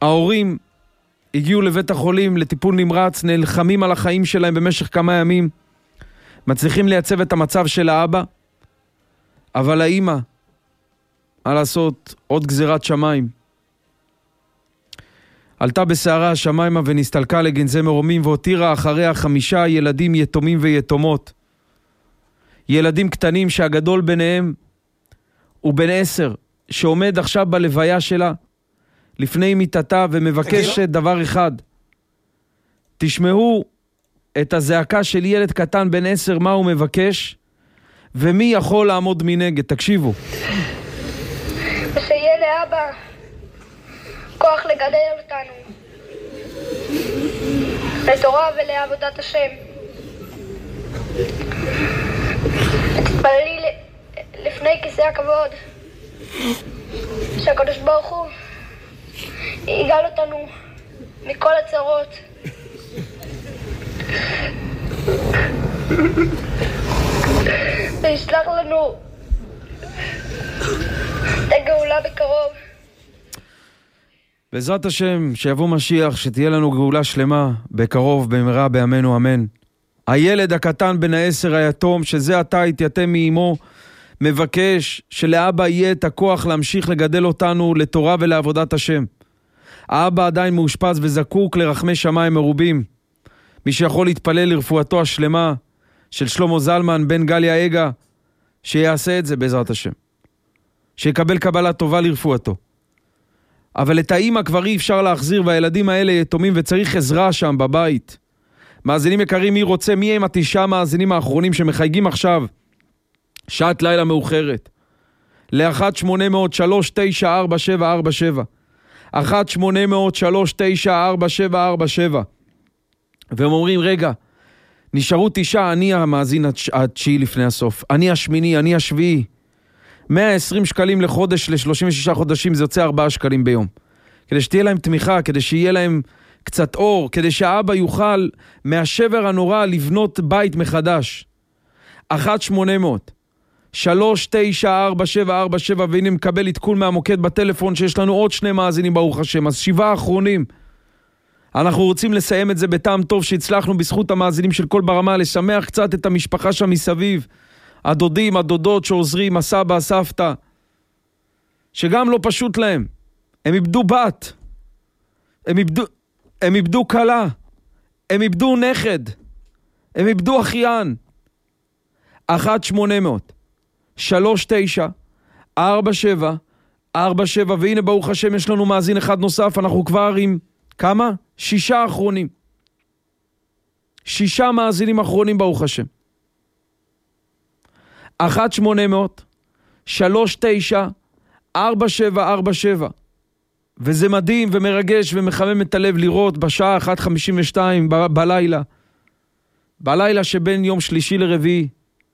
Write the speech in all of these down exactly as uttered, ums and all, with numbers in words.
ההורים הגיעו לבית החולים לטיפול נמרץ, נלחמים על החיים שלהם במשך כמה ימים, מצליחים לייצב את המצב של האבא, אבל האמא, מה לעשות, עוד גזירת שמיים. עלתה בשערה השמיימה ונסתלקה לגנזי מרומים, והותירה אחריה חמישה ילדים יתומים ויתומות. ילדים קטנים שהגדול ביניהם הוא בן עשר, שעומד עכשיו בלוויה שלה, לפני מיטתה, ומבקש דבר אחד. תשמעו את הזעקה של ילד קטן בן עשר, מה הוא מבקש, ומי יכול לעמוד מנגד. תקשיבו. ושיהיה לאבא כוח לגדל אותנו לתורה ולעבודת השם. תתפללי לפני כיסא הכבוד שהקדוש ברוך הוא יגאל אותנו מכל הצרות. וישלח לנו את הגאולה בקרוב. בעזרת השם, שיבוא משיח, שתהיה לנו גאולה שלמה בקרוב, במהרה בימינו, אמן. הילד הקטן בן העשר היתום, שזה עתה התייתם מאמו, מבקש שלאבא יהיה את הכוח להמשיך לגדל אותנו לתורה ולעבודת השם. האבא עדיין מאושפז וזקוק לרחמי שמיים מרובים. מי שיכול להתפלל לרפואתו השלמה של שלמה זלמן בן גליה אגה, שיעשה את זה בעזרת השם. שיקבל קבלה טובה לרפואתו. אבל את האמא כבר אי אפשר להחזיר, והילדים האלה יתומים וצריך עזרה שם בבית. מאזינים יקרים, מי רוצה, מי הם התשעה מאזינים האחרונים שמחייגים עכשיו? שעת לילה מאוחרת. ל-אחת שמונה אפס אפס שלוש תשע ארבע שבע ארבע שבע. אחת שמונה אפס אפס שלוש תשע ארבע שבע ארבע שבע. והם אומרים, רגע, נשארו תשעה, אני המאזין התשיעי לפני הסוף. אני השמיני, אני השביעי. מאה ועשרים שקלים לחודש ל-שלושים ושישה חודשים, זה יוצא ארבעה שקלים ביום. כדי שתהיה להם תמיכה, כדי שיהיה להם קצת אור, כדי שהאבא יוכל מהשבר הנורא לבנות בית מחדש. אחת שמונה אפס אפס שלוש תשע ארבע שבע ארבע שבע, והנה מקבל עדכון מהמוקד בטלפון שיש לנו עוד שני מאזינים ברוך השם, אז שבעה אחרונים. אנחנו רוצים לסיים את זה בטעם טוב, שהצלחנו בזכות המאזינים של כל ברמה לשמח קצת את המשפחה שם מסביב, הדודים, הדודות שעוזרים, הסבא, הסבתא, שגם לא פשוט להם. הם איבדו בת, הם איבדו, הם איבדו קלה, הם איבדו נכד, הם איבדו אחיין. אחת שמונה אפס אפס שלוש תשע ארבע שבע ארבע שבע, והנה ברוך השם יש לנו מאזין אחד נוסף, אנחנו כבר עם כמה? שישה אחרונים. שישה מאזינים אחרונים ברוך השם. אחת שמונה אפס אפס שלוש תשע ארבע שבע ארבע שבע. וזה מדהים ומרגש ומחמם את הלב לראות בשעה אחת חמישים ושתיים ב- בלילה. בלילה שבין יום שלישי לרביעי.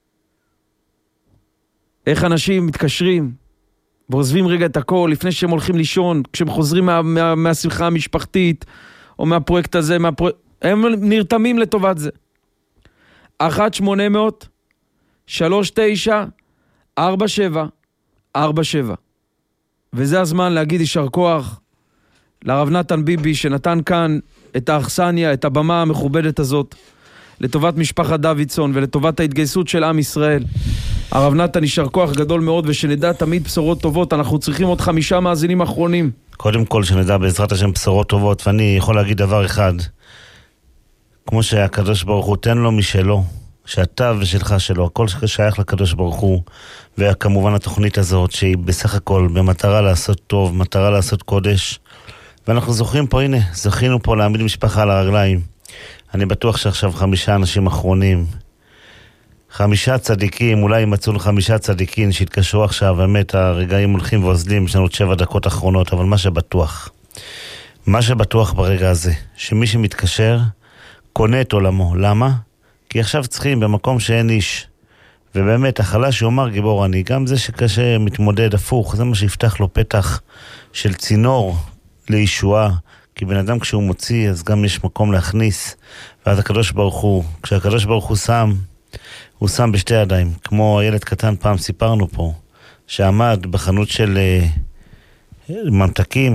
איך אנשים מתקשרים ועוזבים רגע את הכל לפני שהם הולכים לישון, כשהם חוזרים מה, מה, מהשיחה המשפחתית או מהפרויקט הזה, מהפרויקט... הם נרתמים לטובת זה. אחת שמונה אפס אפס שלוש תשע ארבע שבע ארבע שבע. וזה הזמן להגיד יישר כוח לרב נתן ביבי שנתן כאן את האכסניה, את הבמה המכובדת הזאת, לטובת משפחת דוידסון ולטובת ההתגייסות של עם ישראל. הרב נתן, יישר כוח גדול מאוד, ושנדע תמיד בשורות טובות. אנחנו צריכים עוד חמישה מאזינים אחרונים. קודם כל שנדע בעזרת השם בשורות טובות, ואני יכול להגיד דבר אחד, כמו שהקדוש ברוך הוא תן לו משלו, שאתה ושלך שלו, הכל שייך לקדוש ברוך הוא, וכמובן התוכנית הזאת שהיא בסך הכל במטרה לעשות טוב, מטרה לעשות קודש, ואנחנו זוכרים פה, הנה, זכינו פה להעמיד משפחה על הרגליים. אני בטוח שעכשיו חמישה אנשים אחרונים, חמישה צדיקים, אולי ימצאו חמישה צדיקים שהתקשרו עכשיו, באמת הרגעים הולכים ועוזלים, יש לנו עוד שבע דקות אחרונות, אבל מה שבטוח, מה שבטוח ברגע הזה, שמי שמתקשר קונה את עולמו. למה? כי עכשיו צריכים במקום שאין איש, ובאמת החלש יאמר גיבור אני, גם זה שקשה מתמודד הפוך, זה מה שיפתח לו פתח של צינור לישועה, כי בן אדם כשהוא מוציא אז גם יש מקום להכניס, ואז הקדוש ברוך הוא, כשהקדוש ברוך הוא שם, הוא שם בשתי ידיים, כמו הילד קטן פעם סיפרנו פה, שעמד בחנות של uh, ממתקים,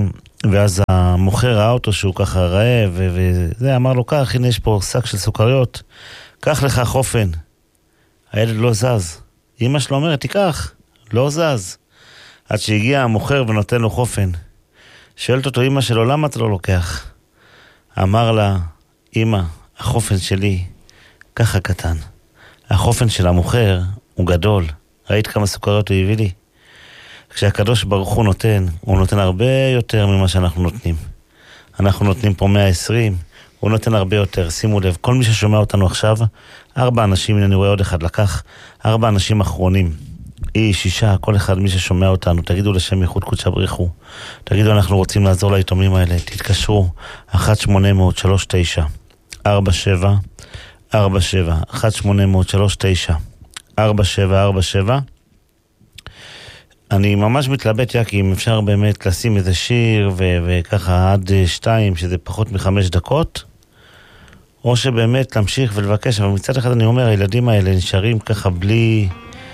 ואז המוכר ראה אותו שהוא ככה רעב, וזה, אמר לו, קח, הנה יש פה שק של סוכריות, קח לך חופן. הילד לא זז. אמא שלו אומרת, תיקח, לא זז. עד שהגיע המוכר ונותן לו חופן. שואלת אותו אמא שלו, למה אתה לא לוקח? אמר לה, אמא, החופן שלי ככה קטן. החופן של המוכר הוא גדול. ראית כמה סוכריות הוא הביא לי? כשהקדוש ברוך הוא נותן, הוא נותן הרבה יותר ממה שאנחנו נותנים. אנחנו נותנים פה מאה ועשרים, הוא נותן הרבה יותר. שימו לב, כל מי ששומע אותנו עכשיו, ארבע אנשים, הנה אני רואה עוד אחד לקח, ארבע אנשים אחרונים. איש, שישה, כל אחד מי ששומע אותנו, תגידו לשם ייחוד קודשא בריחו. תגידו, אנחנו רוצים לעזור ליתומים האלה. תתקשרו, אחת שמונה אפס שלוש תשע ארבע שבע ארבע שבע, אחת שמונה אפס שלוש תשע ארבע שבע ארבע שבע. אני ממש מתלבט, יקי, אם אפשר באמת לשים איזה שיר ו- וככה עד שתיים, שזה פחות מחמש דקות, או שבאמת להמשיך ולבקש. אבל מצד אחד אני אומר, הילדים האלה נשארים ככה בלי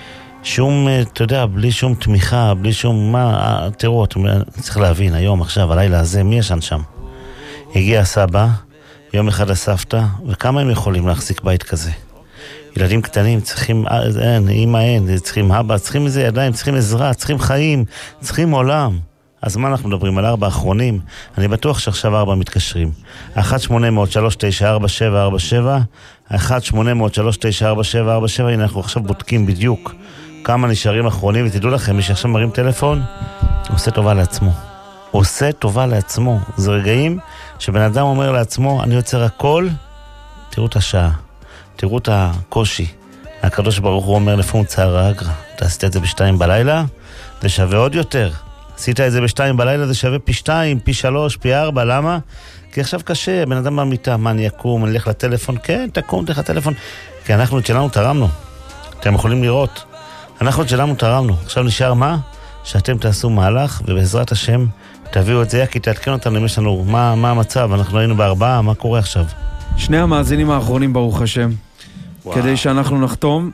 שום, אתה יודע, בלי שום תמיכה, בלי שום, מה, תראו, צריך להבין, היום, עכשיו, הלילה הזה, מי ישן שם? הגיע הסבא, יום אחד הסבתא, וכמה הם יכולים להחזיק בית כזה? ילדים קטנים צריכים, אין, אמא אין, צריכים אבא, צריכים איזה ידיים, צריכים עזרה, צריכים חיים, צריכים עולם. אז מה אנחנו מדברים? על ארבע האחרונים? אני בטוח שעכשיו ארבע מתקשרים. אחת שמונה אפס שלוש תשע ארבע שבע ארבע שבע, אחת שמונה אפס שלוש תשע ארבע שבע ארבע שבע, הנה אנחנו עכשיו בודקים בדיוק כמה נשארים אחרונים, ותדעו לכם, מי שעכשיו מרים טלפון, הוא עושה טובה לעצמו. הוא עושה טובה לעצמו. זה רגעים שבן אדם אומר לעצמו, אני יוצר הכל, תראו את השעה. תראו את הקושי. הקדוש ברוך הוא אומר לפון צער אגרא. אתה עשית את זה בשתיים בלילה, זה שווה עוד יותר. עשית את זה בשתיים בלילה, זה שווה פי שתיים, פי שלוש, פי ארבע. למה? כי עכשיו קשה, בן אדם במיטה, מה אני אקום, אני אלך לטלפון? כן, תקום, תלך לטלפון. כי אנחנו את שלנו תרמנו. אתם יכולים לראות. אנחנו את שלנו תרמנו. עכשיו נשאר מה? שאתם תעשו מהלך, ובעזרת השם תביאו את זה, כי תעדכן אותנו אם יש לנו מה, מה המצב. אנחנו היינו בארבעה, מה קורה עכשיו? שני המאזינים האחרונים, ברוך השם, וואו. כדי שאנחנו נחתום,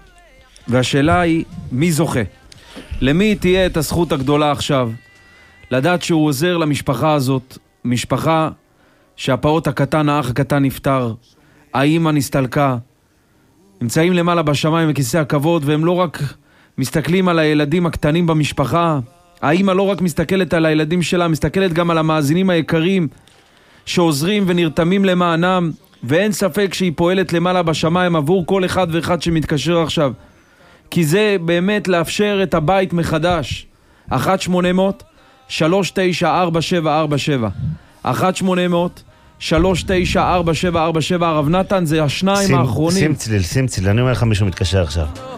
והשאלה היא, מי זוכה? למי תהיה את הזכות הגדולה עכשיו? לדעת שהוא עוזר למשפחה הזאת, משפחה שהפעוט הקטן, האח הקטן נפטר, האמא נסתלקה, נמצאים למעלה בשמיים בכיסא הכבוד, והם לא רק מסתכלים על הילדים הקטנים במשפחה, האמא לא רק מסתכלת על הילדים שלה, מסתכלת גם על המאזינים היקרים, שעוזרים ונרתמים למענם, ואין ספק שהיא פועלת למעלה בשמיים עבור כל אחד ואחד שמתקשר עכשיו. כי זה באמת לאפשר את הבית מחדש. אחת שמונה אפס שלוש תשע ארבע שבע ארבע שבע. אחת שמונה אפס שלוש תשע ארבע שבע ארבע שבע. הרב נתן, זה השניים שים, האחרונים. שים צליל, שים צליל. אני אומר לך מישהו מתקשר עכשיו.